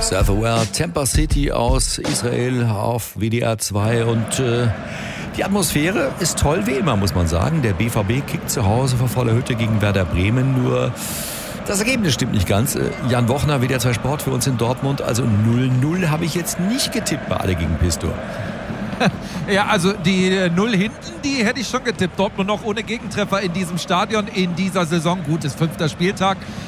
Surferware, Tampa City aus Israel auf WDR 2 und die Atmosphäre ist toll wie immer, muss man sagen. Der BVB kickt zu Hause vor voller Hütte gegen Werder Bremen, nur das Ergebnis stimmt nicht ganz. Jan Wochner, WDR 2 Sport für uns in Dortmund, also 0-0 habe ich jetzt nicht getippt bei Alle gegen Pistor. Ja, also die 0 hinten, die hätte ich schon getippt. Dortmund noch ohne Gegentreffer in diesem Stadion in dieser Saison. Gut, ist 5. Spieltag.